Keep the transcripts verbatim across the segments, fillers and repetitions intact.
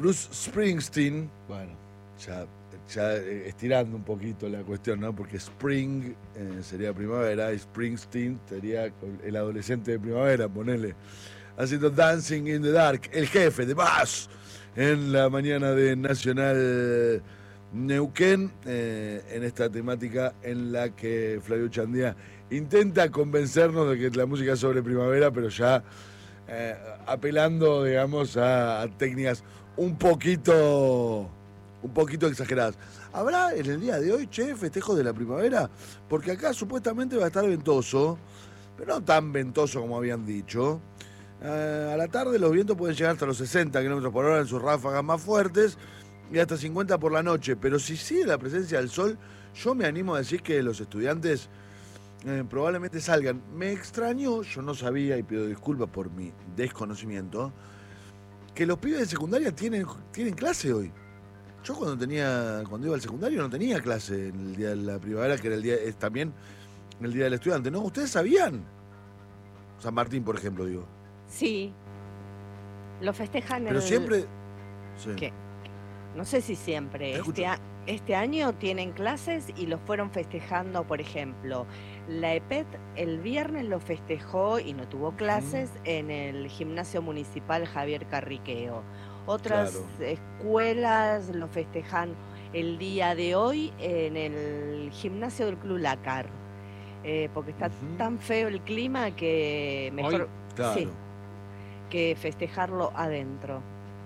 Bruce Springsteen, bueno, ya, ya estirando un poquito la cuestión, ¿no? Porque Spring eh, sería primavera y Springsteen sería el adolescente de primavera, ponele. Haciendo Dancing in the Dark, el jefe de Bass, en la mañana de Nacional Neuquén, eh, en esta temática en la que Flavio Chandía intenta convencernos de que la música es sobre primavera, pero ya eh, apelando, digamos, a, a técnicas un poquito, un poquito exageradas. ¿Habrá en el día de hoy, che, festejos de la primavera? Porque acá supuestamente va a estar ventoso, pero no tan ventoso como habían dicho. Eh, a la tarde los vientos pueden llegar hasta los sesenta kilómetros por hora en sus ráfagas más fuertes y hasta cincuenta por la noche. Pero si sigue la presencia del sol, yo me animo a decir que los estudiantes eh, probablemente salgan. Me extrañó, yo no sabía, y pido disculpas por mi desconocimiento, que los pibes de secundaria tienen, tienen clase hoy. Yo cuando tenía cuando iba al secundario no tenía clase en el día de la primavera, que era el día, es también el día del estudiante, ¿no? ¿Ustedes sabían? San Martín, por ejemplo, digo. Sí. Lo festejan Pero el... siempre... Sí. ¿Qué? No sé si siempre. Este, a... este año tienen clases y lo fueron festejando, por ejemplo. La E P E T el viernes lo festejó y no tuvo clases mm. en el gimnasio municipal Javier Carriqueo. Otras claro. escuelas lo festejan el día de hoy en el gimnasio del Club Lácar. Eh, porque está uh-huh. tan feo el clima que mejor... Hoy, claro. Sí, que festejarlo adentro.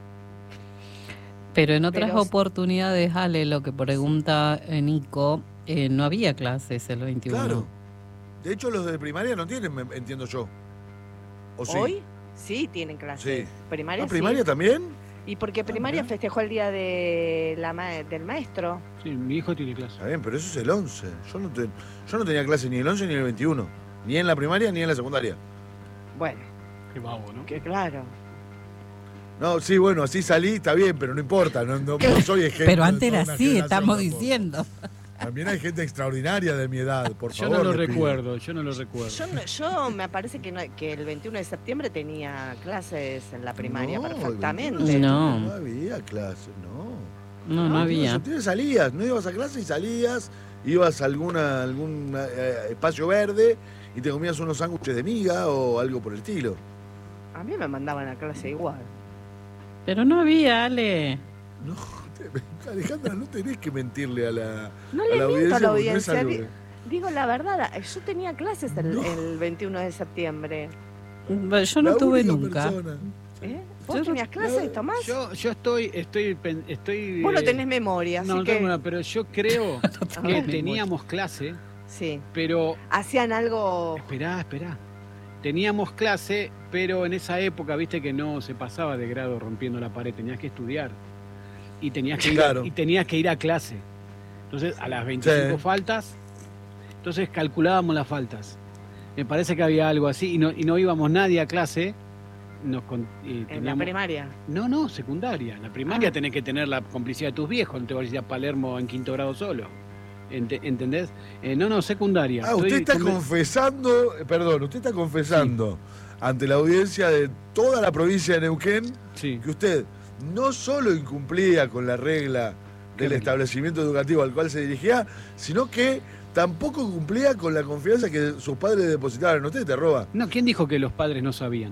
Pero en otras Pero... oportunidades, Ale, lo que pregunta Nico, eh, no había clases el veintiuno. Claro. De hecho, los de primaria no tienen, entiendo yo. ¿O sí? ¿Hoy? Sí, tienen clases. Sí. ¿Primaria, ¿Ah, primaria sí. también? Y porque primaria ah, festejó el día de la ma del maestro. Sí, mi hijo tiene clase. Está bien, pero eso es el once. Yo no, te, yo no tenía clase ni el once ni el veintiuno. Ni en la primaria ni en la secundaria. Bueno. Qué vago, ¿no? Que claro. No, sí, bueno, así salí, está bien, pero no importa, no, no, no soy ejemplo. Pero antes era así, estamos diciendo. También hay gente extraordinaria de mi edad, por yo favor. Yo no lo recuerdo, pido. yo no lo recuerdo. Yo, no, yo me parece que, no, que el veintiuno de septiembre tenía clases en la primaria, no, perfectamente. No. No había clases, no. No, no, no había. En septiembre salías, no ibas a clase y salías, ibas a alguna, algún eh, espacio verde y te comías unos sándwiches de miga o algo por el estilo. A mí me mandaban a clase igual. Pero no había, Ale. No, Alejandra, no tenés que mentirle a la, no a le la audiencia. A la audiencia. No Digo, digo la verdad, yo tenía clases el, no. el veintiuno de septiembre. Yo no la tuve nunca. ¿Eh? ¿Vos yo tenías clases, Tomás? Yo, yo estoy, estoy, estoy... Vos no tenés memoria, no, así no que... tengo una, pero yo creo que teníamos clase, sí. pero... Hacían algo... Esperá, esperá. Teníamos clase, pero en esa época, viste que no se pasaba de grado rompiendo la pared, tenías que estudiar. Y tenías que, claro. ir, y tenías que ir a clase. Entonces, a las veinticinco sí. faltas, entonces calculábamos las faltas. Me parece que había algo así, y no, y no íbamos nadie a clase. Nos, y teníamos... ¿En la primaria? No, no, secundaria. En la primaria ah. tenés que tener la complicidad de tus viejos, no te vas a ir a Palermo en quinto grado solo. ¿Entendés? Eh, no, no, secundaria. Ah, usted está conven... confesando, perdón, usted está confesando sí. ante la audiencia de toda la provincia de Neuquén sí. que usted no solo incumplía con la regla del regla? establecimiento educativo al cual se dirigía, sino que tampoco cumplía con la confianza que sus padres depositaban en usted, te roba. No, ¿quién dijo que los padres no sabían?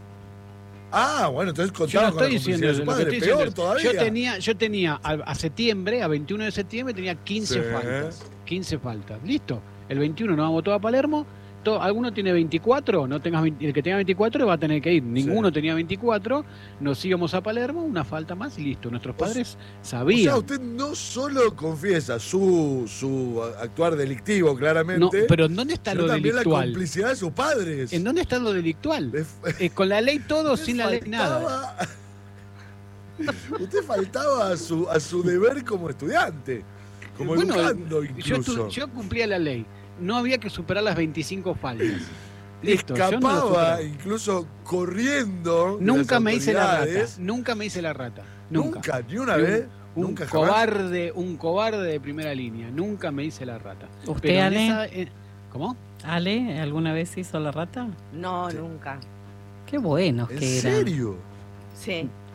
Ah, bueno, entonces contaban con la complicidad de su padre, peor todavía. Yo tenía, yo tenía a, a septiembre, a veintiuno de septiembre, tenía quince sí. faltas. quince faltas. Listo. El veintiuno nos vamos todos a Palermo. Todo, ¿alguno tiene veinticuatro? No tengas veinte, el que tenga veinticuatro va a tener que ir. Ninguno sí. tenía veinticuatro. Nos íbamos a Palermo, una falta más y listo. Nuestros padres o, sabían. O sea, usted no solo confiesa su, su actuar delictivo, claramente. No, pero ¿en dónde está lo también delictual? La complicidad de sus padres. ¿En dónde está lo delictual? Eh, con la ley todo, sin la ley nada. Usted faltaba a su, a su deber como estudiante. Como bueno, educando incluso. Yo, yo cumplía la ley. No había que superar las veinticinco faltas. Listo, escapaba no incluso corriendo. Nunca me hice la rata. Nunca me hice la rata. Nunca, ¿Nunca? ¿Ni una vez? Un, ¿Nunca un cobarde, un cobarde de primera línea. Nunca me hice la rata. ¿Usted, Pero Ale? Esa, eh, ¿Cómo? ¿Ale, alguna vez hizo la rata? No, sí. nunca. Qué buenos que eran. ¿En serio? Sí.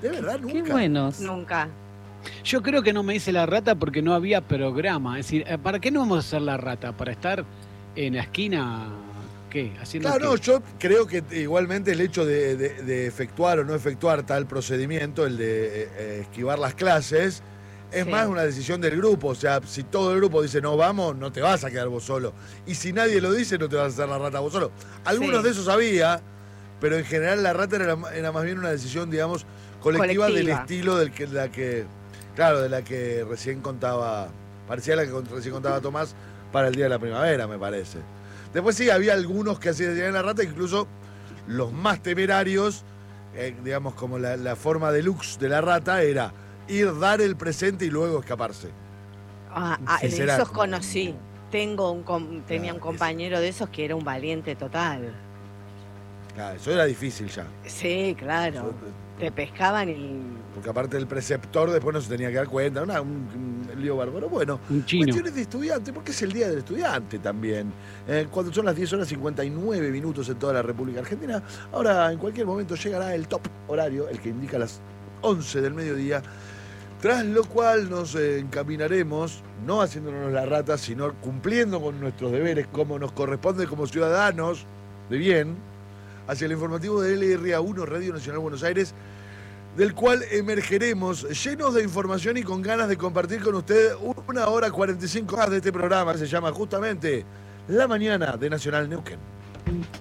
¿De verdad nunca? Qué buenos. Nunca. Yo creo que no me hice la rata porque no había programa. Es decir, ¿para qué no vamos a hacer la rata? ¿Para estar en la esquina? ¿Qué? ¿Haciendo Claro, qué? no, yo creo que igualmente el hecho de, de- de efectuar o no efectuar tal procedimiento, el de eh, esquivar las clases, es Sí. más una decisión del grupo. O sea, si todo el grupo dice no vamos, no te vas a quedar vos solo. Y si nadie lo dice, no te vas a hacer la rata vos solo. Algunos Sí. de esos había, pero en general la rata era, era más bien una decisión, digamos, colectiva, del Colectiva. estilo del que, la que, claro, de la que recién contaba, parecía la que con- recién contaba Tomás para el Día de la Primavera, me parece. Después sí, había algunos que hacían la rata, incluso los más temerarios, eh, digamos, como la, la forma deluxe de la rata era ir, dar el presente y luego escaparse. Ah, ah, Sí, de será esos como- conocí. Tengo un com- tenía Claro, un compañero de esos que era un valiente total. Ah, eso era difícil ya. Sí, claro. Yo- Te pescaban y... Porque aparte el preceptor después no se tenía que dar cuenta, una- un, un lío bárbaro. Bueno, Un chino. cuestiones de estudiante, porque es el Día del Estudiante también. Eh, cuando son las diez horas cincuenta y nueve minutos en toda la República Argentina, ahora en cualquier momento llegará el top horario, el que indica las once del mediodía, tras lo cual nos eh, encaminaremos, no haciéndonos la rata, sino cumpliendo con nuestros deberes como nos corresponde como ciudadanos de bien, hacia el informativo de L R A uno, Radio Nacional Buenos Aires, del cual emergeremos llenos de información y con ganas de compartir con usted una hora cuarenta y cinco más de este programa que se llama justamente La Mañana de Nacional Neuquén.